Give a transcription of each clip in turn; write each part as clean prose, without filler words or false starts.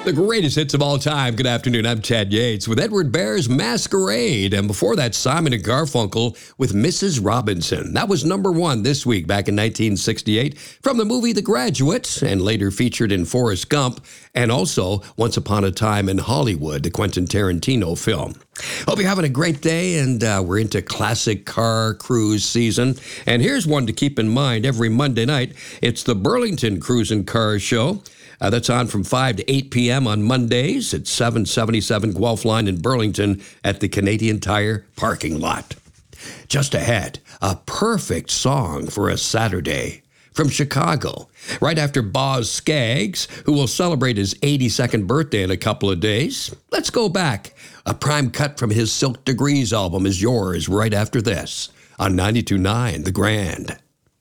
The greatest hits of all time. Good afternoon. I'm Ted Yates with Edward Bear's Masquerade. And before that, Simon and Garfunkel with Mrs. Robinson. That was number one this week back in 1968 from the movie The Graduate, and later featured in Forrest Gump and also Once Upon a Time in Hollywood, the Quentin Tarantino film. Hope you're having a great day, and we're into classic car cruise season. And here's one to keep in mind every Monday night. It's the Burlington Cruise and Car Show. That's on from 5 to 8 p.m. on Mondays at 777 Guelph Line in Burlington at the Canadian Tire parking lot. Just ahead, a perfect song for a Saturday from Chicago. Right after Boz Scaggs, who will celebrate his 82nd birthday in a couple of days. Let's go back. A prime cut from his Silk Degrees album is yours right after this on 92.9 The Grand.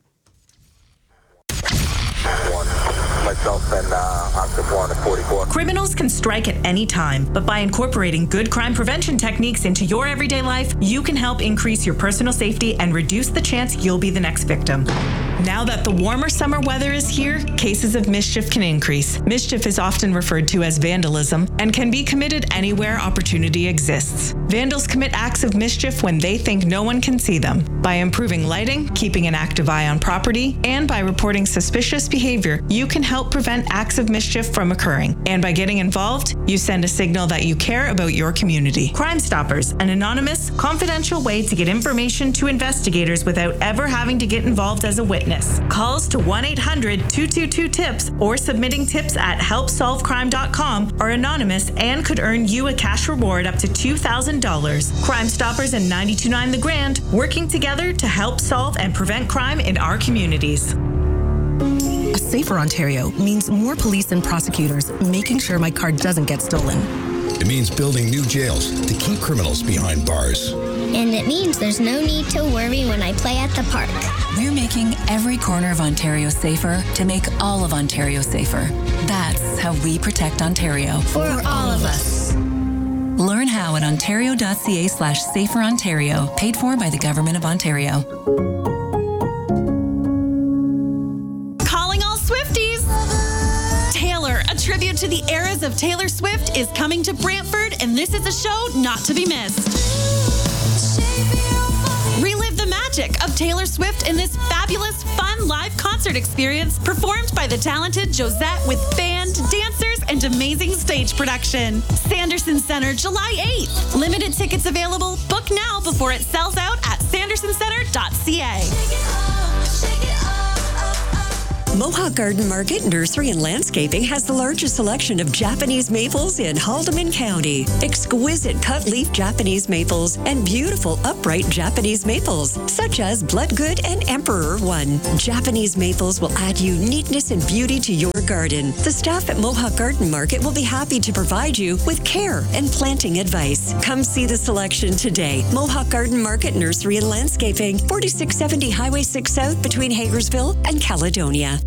Myself and Octave 1 at 44. Criminals can strike at any time, but by incorporating good crime prevention techniques into your everyday life, you can help increase your personal safety and reduce the chance you'll be the next victim. Now that the warmer summer weather is here, cases of mischief can increase. Mischief is often referred to as vandalism and can be committed anywhere opportunity exists. Vandals commit acts of mischief when they think no one can see them. By improving lighting, keeping an active eye on property, and by reporting suspicious behavior, you can help prevent acts of mischief from occurring. And by getting involved, you send a signal that you care about your community. Crime Stoppers, an anonymous, confidential way to get information to investigators without ever having to get involved as a witness. Calls to 1-800-222-TIPS or submitting tips at helpsolvecrime.com are anonymous and could earn you a cash reward up to $2,000. Crime Stoppers and 92.9 The Grand, working together to help solve and prevent crime in our communities. A safer Ontario means more police and prosecutors making sure my car doesn't get stolen. It means building new jails to keep criminals behind bars. And it means there's no need to worry when I play at the park. We're making every corner of Ontario safer to make all of Ontario safer. That's how we protect Ontario. For all of us. Learn how at ontario.ca/saferontario, paid for by the Government of Ontario. Calling all Swifties! Taylor, a tribute to the eras of Taylor Swift, is coming to Brantford, and this is a show not to be missed. Relive the magic of Taylor Swift in this fabulous, fun live concert experience performed by the talented Josette with band, dancers, and amazing stage production. Sanderson Center, July 8th. Limited tickets available. Book now before it sells out at sandersoncentre.ca. Mohawk Garden Market Nursery and Landscaping has the largest selection of Japanese maples in Haldimand County. Exquisite cut-leaf Japanese maples and beautiful upright Japanese maples, such as Bloodgood and Emperor One. Japanese maples will add uniqueness and beauty to your garden. The staff at Mohawk Garden Market will be happy to provide you with care and planting advice. Come see the selection today. Mohawk Garden Market Nursery and Landscaping, 4670 Highway 6 South between Hagersville and Caledonia.